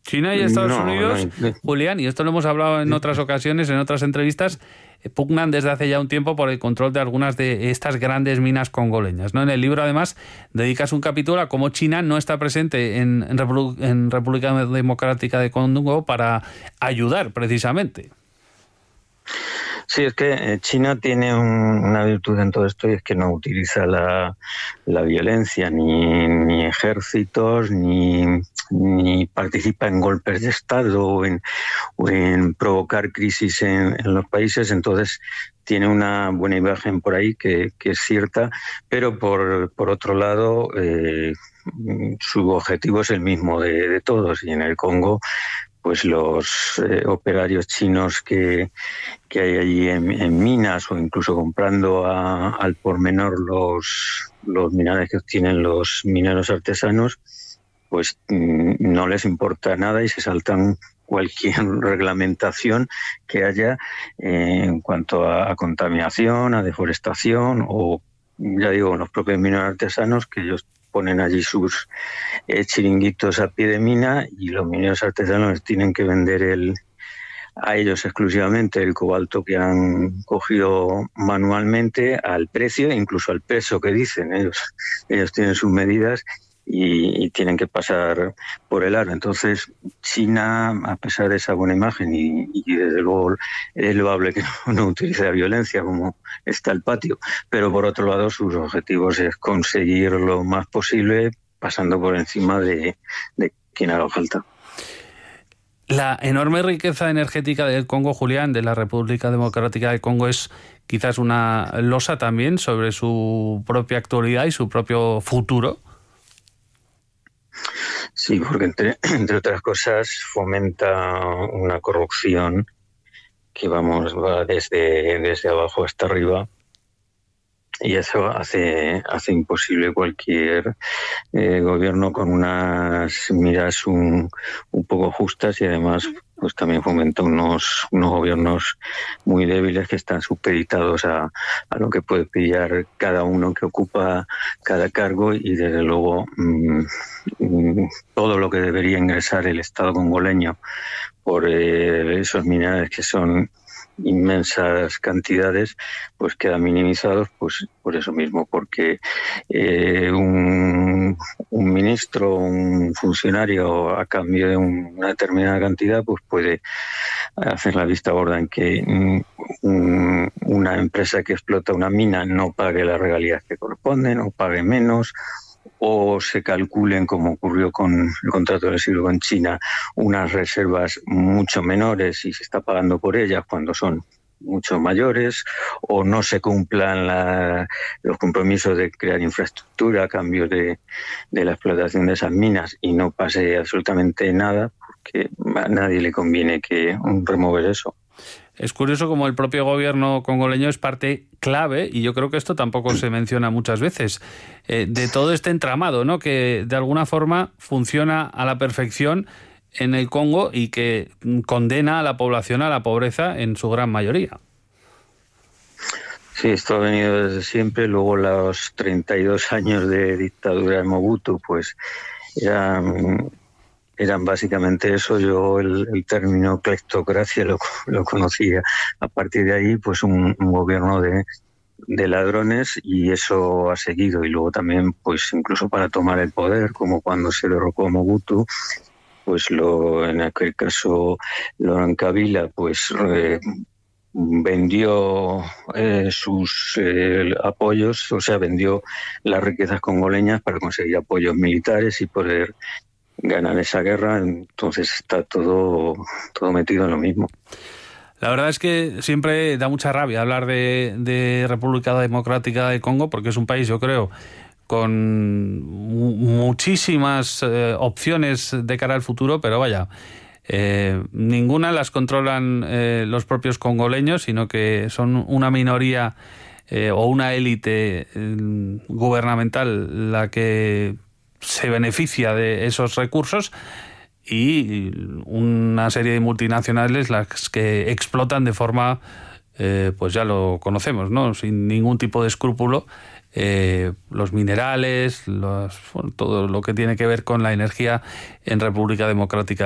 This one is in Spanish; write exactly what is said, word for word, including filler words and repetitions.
China y Estados no, Unidos, no, no. Julián, y esto lo hemos hablado en otras ocasiones, en otras entrevistas, pugnan desde hace ya un tiempo por el control de algunas de estas grandes minas congoleñas, ¿no? En el libro, además, dedicas un capítulo a cómo China no está presente en, en, República, en República Democrática de Congo para ayudar, precisamente. Sí, es que China tiene un, una virtud en todo esto, y es que no utiliza la, la violencia, ni, ni ejércitos, ni, ni participa en golpes de Estado o en, o en provocar crisis en, en los países. Entonces tiene una buena imagen por ahí que, que es cierta, pero por, por otro lado eh, su objetivo es el mismo de, de todos, y en el Congo pues los eh, operarios chinos que, que hay allí en, en minas, o incluso comprando a, al por menor los, los minerales que obtienen los mineros artesanos, pues mm, no les importa nada y se saltan cualquier reglamentación que haya eh, en cuanto a, a contaminación, a deforestación, o ya digo, los propios mineros artesanos, que ellos ponen allí sus eh, chiringuitos a pie de mina, y los mineros artesanos tienen que vender el, a ellos exclusivamente el cobalto que han cogido manualmente al precio, incluso al peso que dicen. Ellos, ellos tienen sus medidas y, y tienen que pasar por el aro. Entonces, China, a pesar de esa buena imagen, y, y desde luego es loable que no, no utilice la violencia como está el patio, pero por otro lado sus objetivos es conseguir lo más posible pasando por encima de, de quien haga falta. La enorme riqueza energética del Congo, Julián, de la República Democrática del Congo, es quizás una losa también sobre su propia actualidad y su propio futuro. Sí, porque entre, entre otras cosas fomenta una corrupción que vamos va desde, desde abajo hasta arriba, y eso hace, hace imposible cualquier eh, gobierno con unas miras un, un poco justas, y además pues también fomenta unos, unos gobiernos muy débiles que están supeditados a, a lo que puede pillar cada uno que ocupa cada cargo, y desde luego mmm, mmm, todo lo que debería ingresar el Estado congoleño por eh, esos minerales, que son inmensas cantidades, pues quedan minimizados, pues por eso mismo, porque eh, un, un ministro, un funcionario, a cambio de un, una determinada cantidad, pues puede hacer la vista gorda en que un, una empresa que explota una mina no pague las regalías que corresponden, o pague menos, o se calculen, como ocurrió con el contrato del siglo con China, unas reservas mucho menores y se está pagando por ellas cuando son mucho mayores, o no se cumplan la, los compromisos de crear infraestructura a cambio de, de la explotación de esas minas, y no pase absolutamente nada, porque a nadie le conviene que remover eso. Es curioso como el propio gobierno congoleño es parte clave, y yo creo que esto tampoco se menciona muchas veces, eh, de todo este entramado, ¿no?, que de alguna forma funciona a la perfección en el Congo y que condena a la población a la pobreza en su gran mayoría. Sí, esto ha venido desde siempre. Luego los treinta y dos años de dictadura de Mobutu, pues eran... eran básicamente eso. Yo el, el término cleptocracia lo, lo conocía a partir de ahí, pues un, un gobierno de, de ladrones, y eso ha seguido. Y luego también, pues incluso para tomar el poder, como cuando se derrocó a Mobutu, pues lo, en aquel caso Laurent Kabila, pues eh, vendió eh, sus eh, apoyos, o sea, vendió las riquezas congoleñas para conseguir apoyos militares y poder ganar esa guerra. Entonces está todo, todo metido en lo mismo. La verdad es que siempre da mucha rabia hablar de, de República Democrática de Congo, porque es un país, yo creo, con muchísimas eh, opciones de cara al futuro, pero vaya, eh, ninguna las controlan eh, los propios congoleños, sino que son una minoría eh, o una élite eh, gubernamental la que se beneficia de esos recursos, y una serie de multinacionales las que explotan de forma, eh, pues ya lo conocemos, ¿no?, sin ningún tipo de escrúpulo, eh, los minerales, los, bueno, todo lo que tiene que ver con la energía en República Democrática